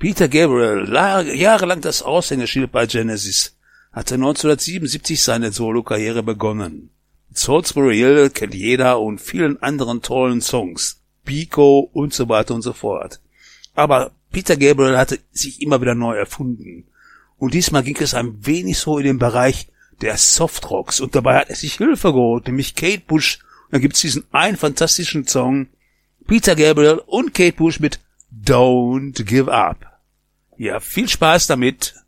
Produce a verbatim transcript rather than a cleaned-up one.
Peter Gabriel, jahrelang das Aushängeschild bei Genesis, hatte neunzehnhundertsiebenundsiebzig seine Solokarriere begonnen. Salisbury Hill kennt jeder und vielen anderen tollen Songs, Pico und so weiter und so fort. Aber Peter Gabriel hatte sich immer wieder neu erfunden. Und diesmal ging es ein wenig so in den Bereich der Softrocks. Und dabei hat er sich Hilfe geholt, nämlich Kate Bush. Und dann gibt's diesen einen fantastischen Song, Peter Gabriel und Kate Bush mit Don't Give Up. Ja, viel Spaß damit.